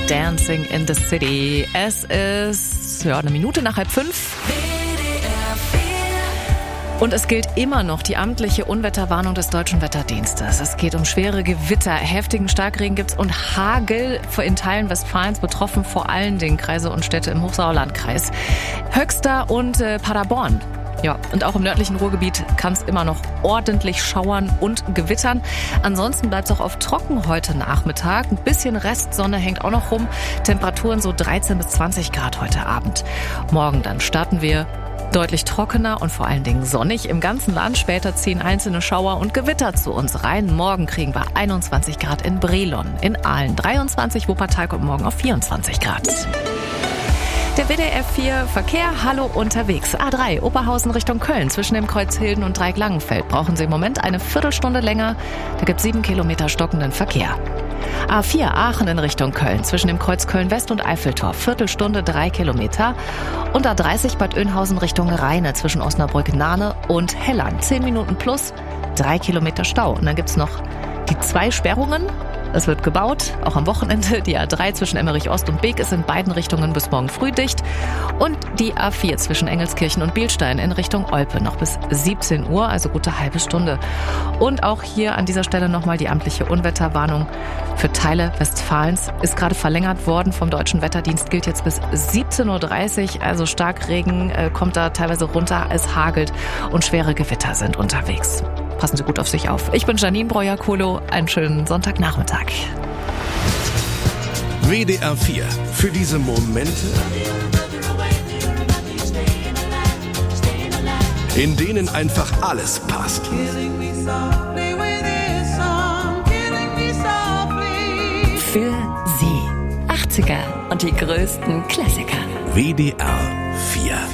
Dancing in the City. Es ist 1 nach 4:30. Und es gilt immer noch die amtliche Unwetterwarnung des Deutschen Wetterdienstes. Es geht um schwere Gewitter, heftigen Starkregen gibt's und Hagel in Teilen Westfalens, betroffen vor allen Dingen Kreise und Städte im Hochsauerlandkreis. Höxter und Paderborn. Ja, und auch im nördlichen Ruhrgebiet kann es immer noch ordentlich schauern und gewittern. Ansonsten bleibt es auch oft trocken heute Nachmittag. Ein bisschen Restsonne hängt auch noch rum. Temperaturen so 13 bis 20 Grad heute Abend. Morgen dann starten wir deutlich trockener und vor allen Dingen sonnig im ganzen Land. Später ziehen einzelne Schauer und Gewitter zu uns rein. Morgen kriegen wir 21 Grad in Brilon, in Aalen 23, Wuppertal kommt morgen auf 24 Grad. Der WDR 4 Verkehr, hallo unterwegs. A3 Oberhausen Richtung Köln zwischen dem Kreuz Hilden und Dreieck-Langenfeld brauchen Sie im Moment eine Viertelstunde länger. Da gibt es 7 Kilometer stockenden Verkehr. A4 Aachen in Richtung Köln zwischen dem Kreuz Köln-West und Eiffeltor. Viertelstunde 3 Kilometer. Und A30 Bad Oeynhausen Richtung Rheine zwischen Osnabrück-Nahne und Helland. 10 Minuten plus 3 Kilometer Stau. Und dann gibt's noch die 2 Sperrungen. Es wird gebaut, auch am Wochenende. Die A3 zwischen Emmerich Ost und Beek ist in beiden Richtungen bis morgen früh dicht. Und die A4 zwischen Engelskirchen und Bielstein in Richtung Olpe noch bis 17 Uhr, also gute halbe Stunde. Und auch hier an dieser Stelle nochmal die amtliche Unwetterwarnung für Teile Westfalens. Ist gerade verlängert worden vom Deutschen Wetterdienst, gilt jetzt bis 17:30 Uhr. Also Starkregen kommt da teilweise runter, es hagelt und schwere Gewitter sind unterwegs. Passen Sie gut auf sich auf. Ich bin Janine Breuer-Kohlo. Einen schönen Sonntagnachmittag. WDR 4. Für diese Momente, in denen einfach alles passt. Für Sie. 80er und die größten Klassiker. WDR